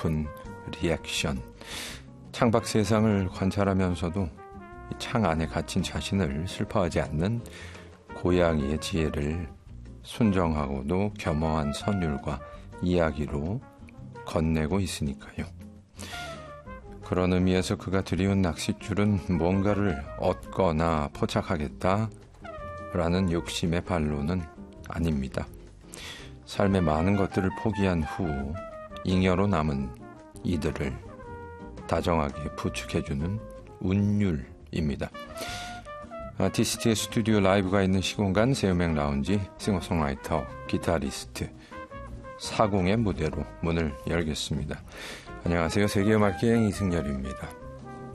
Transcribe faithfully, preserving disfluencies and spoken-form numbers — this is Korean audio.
깊은 리액션. 창밖 세상을 관찰하면서도 창 안에 갇힌 자신을 슬퍼하지 않는 고양이의 지혜를 순정하고도 겸허한 선율과 이야기로 건네고 있으니까요. 그런 의미에서 그가 들이운 낚싯줄은 뭔가를 얻거나 포착하겠다라는 욕심의 발로는 아닙니다. 삶의 많은 것들을 포기한 후 잉여로 남은 이들을 다정하게 부축해주는 운율입니다. 아티스트의 스튜디오 라이브가 있는 시공간 새음악 라운지 싱어송라이터, 기타리스트 사공의 무대로 문을 열겠습니다. 안녕하세요. 세계음악기행 이승열입니다.